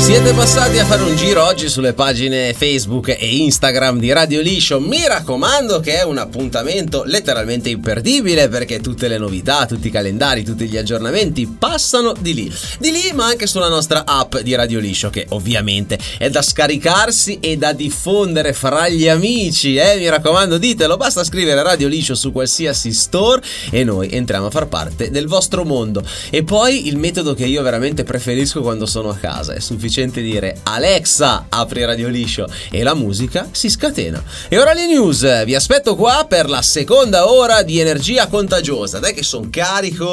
Siete passati a fare un giro oggi sulle pagine Facebook e Instagram di Radio Liscio. Mi raccomando che è un appuntamento letteralmente imperdibile, perché tutte le novità, tutti i calendari, tutti gli aggiornamenti passano di lì, ma anche sulla nostra app di Radio Liscio, che ovviamente è da scaricarsi e da diffondere fra gli amici. Mi raccomando, ditelo, basta scrivere Radio Liscio su qualsiasi store e noi entriamo a far parte del vostro mondo. E poi il metodo che io veramente preferisco quando sono a casa: è sufficiente dire Alexa, apri Radio Liscio, e la musica si scatena. E ora le news, vi aspetto qua per la seconda ora di energia contagiosa. Dai che son carico.